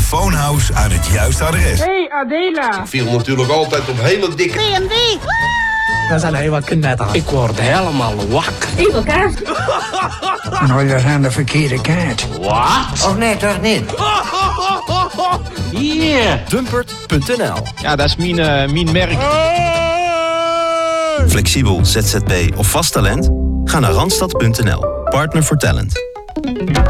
Telefoonhouse aan het juiste adres. Hey Adela. Ik viel natuurlijk altijd op hele dikke... BMW. We zijn helemaal knetter. Ik word helemaal wakker. Even kaas. Nou, dat is aan de verkeerde kaart. Wat? Of nee, toch niet? Yeah. Dumpert.nl. Ja, dat is mijn merk. Flexibel, ZZP of vast talent? Ga naar Randstad.nl. Partner voor Talent.